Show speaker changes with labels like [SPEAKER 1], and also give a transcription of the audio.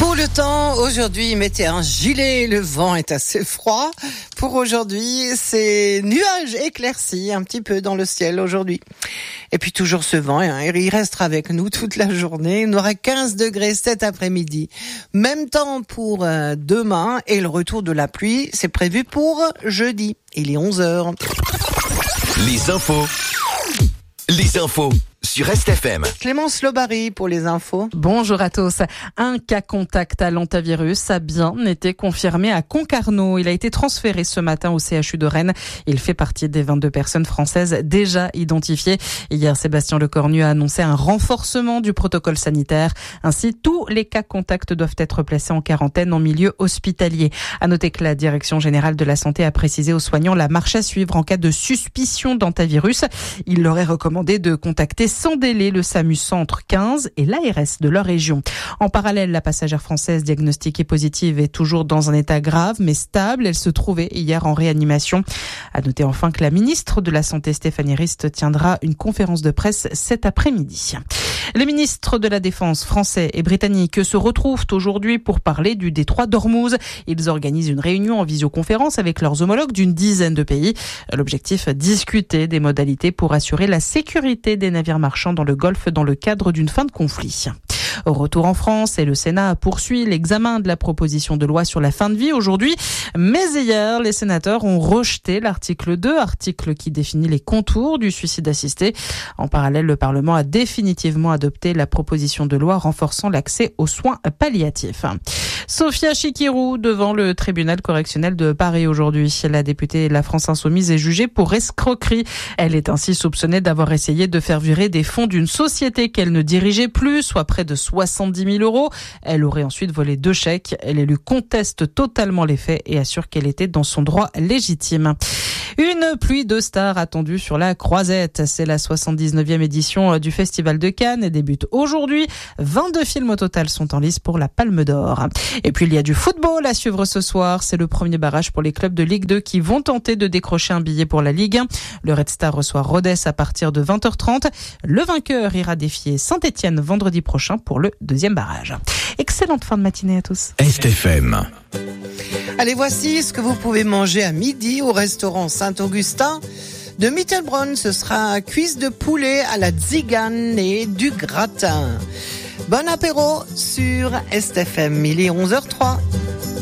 [SPEAKER 1] Pour le temps, aujourd'hui, mettez un gilet, le vent est assez froid. Pour aujourd'hui, c'est nuages éclaircis un petit peu dans le ciel aujourd'hui. Et puis toujours ce vent, il restera avec nous toute la journée. On aura 15 degrés cet après-midi. Même temps pour demain et le retour de la pluie, c'est prévu pour jeudi. Il est 11h.
[SPEAKER 2] Les infos sur STFM.
[SPEAKER 1] Clémence Lobary pour les infos.
[SPEAKER 3] Bonjour à tous. Un cas contact à l'hantavirus a bien été confirmé à Concarneau. Il a été transféré ce matin au CHU de Rennes. Il fait partie des 22 personnes françaises déjà identifiées. Hier, Sébastien Lecornu a annoncé un renforcement du protocole sanitaire. Ainsi, tous les cas contacts doivent être placés en quarantaine en milieu hospitalier. À noter que la Direction générale de la santé a précisé aux soignants la marche à suivre en cas de suspicion d'hantavirus. Il leur est recommandé de contacter sans délai le SAMU Centre 15 et l'ARS de leur région. En parallèle, la passagère française diagnostiquée positive est toujours dans un état grave mais stable. Elle se trouvait hier en réanimation. À noter enfin que la ministre de la Santé Stéphanie Rist tiendra une conférence de presse cet après-midi. Les ministres de la Défense français et britanniques se retrouvent aujourd'hui pour parler du détroit d'Ormuz. Ils organisent une réunion en visioconférence avec leurs homologues d'une dizaine de pays. L'objectif, discuter des modalités pour assurer la sécurité des navires marchands dans le Golfe dans le cadre d'une fin de conflit. Au retour en France, et le Sénat poursuit l'examen de la proposition de loi sur la fin de vie aujourd'hui. Mais hier, les sénateurs ont rejeté l'article 2, article qui définit les contours du suicide assisté. En parallèle, le Parlement a définitivement adopté la proposition de loi renforçant l'accès aux soins palliatifs. Sophia Chikirou devant le tribunal correctionnel de Paris aujourd'hui. La députée de la France Insoumise est jugée pour escroquerie. Elle est ainsi soupçonnée d'avoir essayé de faire virer des fonds d'une société qu'elle ne dirigeait plus, soit près de 70 000 €. Elle aurait ensuite volé 2 chèques. L'élu conteste totalement les faits et assure qu'elle était dans son droit légitime. Une pluie de stars attendue sur la Croisette. C'est la 79e édition du Festival de Cannes et débute aujourd'hui. 22 films au total sont en lice pour la Palme d'Or. Et puis il y a du football à suivre ce soir. C'est le premier barrage pour les clubs de Ligue 2 qui vont tenter de décrocher un billet pour la Ligue 1. Le Red Star reçoit Rodez à partir de 20h30. Le vainqueur ira défier Saint-Étienne vendredi prochain pour le deuxième barrage. Excellente fin de matinée à tous.
[SPEAKER 2] STFM.
[SPEAKER 1] Allez, voici ce que vous pouvez manger à midi au restaurant Saint-Augustin de Mittelbronn. Ce sera cuisse de poulet à la tzigane et du gratin. Bon apéro sur STFM, il est 11h03.